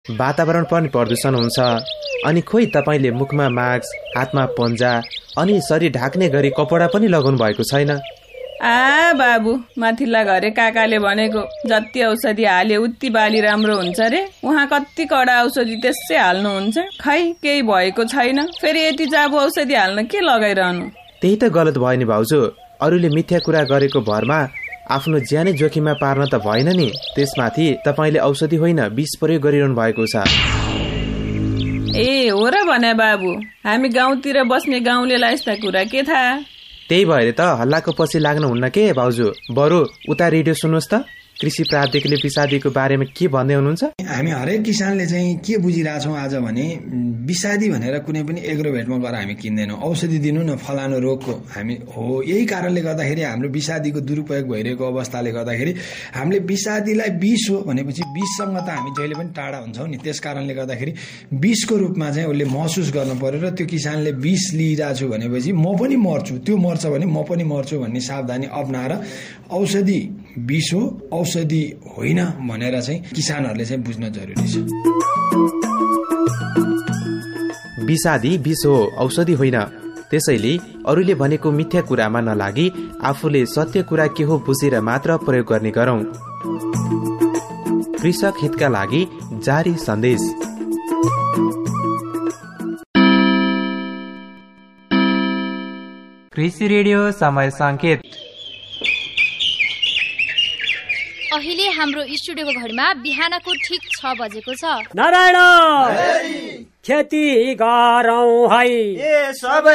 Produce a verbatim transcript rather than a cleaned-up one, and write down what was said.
वातावरण पनि प्रदूषण हुन्छ। अनि खोइ तपाईँले मुखमा मास्क, हातमा पन्जा अनि शरीर ढाक्ने गरी कपडा पनि लगाउनु भएको छैन। आ बाबु, माथिल्ला घरे काकाले भनेको जति औषधि हाले उति बाली राम्रो हुन्छ रे। उहाँ कति कडा औषधि त्यसै हाल्नुहुन्छ। खै केही भएको छैन, फेरि यति जाबु औषधि हाल्न के लगाइरहनु। त्यही त गलत भयो नि भाउजू। अरूले मिथ्या कुरा गरेको भरमा आफ्नो ज्यानै जोखिममा पार्न त भएन नि। त्यसमाथि तपाईँले औषधि होइन विष प्रयोग गरिरहनु भएको छ। ए हो र भने बाबु, हामी गाउँतिर बस्ने गाउँलेलाई यस्ता कुरा के थाहा। त्यही भएर त हल्लाको पछि लाग्नुहुन्न के भाउजू। बरु उता रेडियो सुन्नुहोस् त, कृषि प्राविधिकले विषादीको बारेमा के भन्दै हुनुहुन्छ। हामी हरेक किसानले चाहिँ के बुझिरहेछौँ आज भने विषादी भनेर कुनै पनि एग्रोभेटमा गएर हामी किन्दैनौँ। औषधि दिनु न फलानु रोगको हामी हो। यही कारणले गर्दाखेरि हाम्रो विषादीको दुरुपयोग भइरहेको अवस्थाले गर्दाखेरि हामीले विषादीलाई विष हो भनेपछि विषसँग त हामी जहिले पनि टाढा हुन्छौँ नि। त्यस कारणले गर्दाखेरि विषको रूपमा चाहिँ उसले महसुस गर्नु पर्यो र त्यो किसानले विष लिइरहेको छु भनेपछि म पनि मर्छु, त्यो मर्छ भने म पनि मर्छु भन्ने सावधानी अप्नाएर औषधि विष हो औषधि होइन भनेर चाहिँ किसानहरूले चाहिँ बुझ्न जरुरी छ। विषादी विष हो औषधि होइन। त्यसैले अरूले भनेको मिथ्या कुरामा नलागी आफूले सत्य कुरा के हो बुझेर मात्र प्रयोग गर्ने गरौं। कृषक हितका लागि जारी सन्देश। कृषि रेडियो समय संकेत। अहिले हाम्रो स्टुडियोको घडीमा बिहानको ठिक छ बजेको छ। नारायण खेती गरौँ है।